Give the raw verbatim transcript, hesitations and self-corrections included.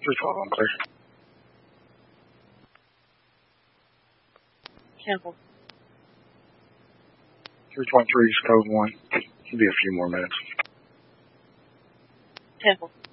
three twelve, I'm clear. Cancel. three twenty-three is code one. Should be a few more minutes. Cancel.